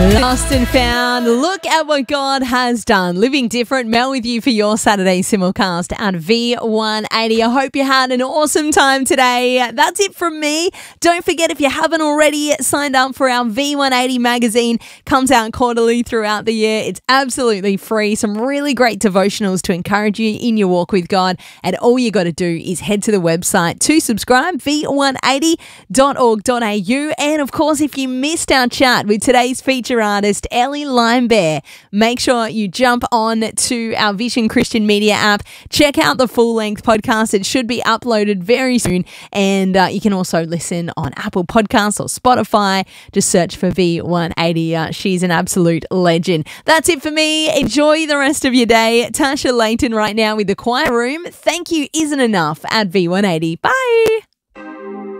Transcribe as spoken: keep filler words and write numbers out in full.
Lost and found. Look at what God has done. Living Different. Mel with you for your Saturday simulcast at V one eighty. I hope you had an awesome time today. That's it from me. Don't forget, if you haven't already signed up for our V one eighty magazine, comes out quarterly throughout the year. It's absolutely free. Some really great devotionals to encourage you in your walk with God. And all you got to do is head to the website to subscribe, v one eighty dot org dot a u. And of course, if you missed our chat with today's feature artist, Ellie Limebear, make sure you jump on to our Vision Christian Media app. Check out the full-length podcast. It should be uploaded very soon. And uh, you can also listen on Apple Podcasts or Spotify. Just search for V one eighty. Uh, she's an absolute legend. That's it for me. Enjoy the rest of your day. Tasha Layton right now with The Quiet Room. Thank you isn't enough at V one eighty. Bye.